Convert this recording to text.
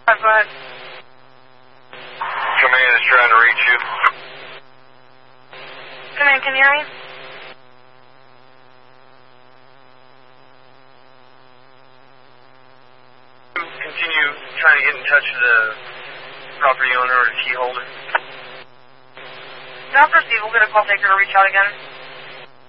Go ahead. Command is trying to reach you. Command, can you hear me? Continue trying to get in touch with the property owner or the key holder. Now proceed. We'll get a call taker to reach out again.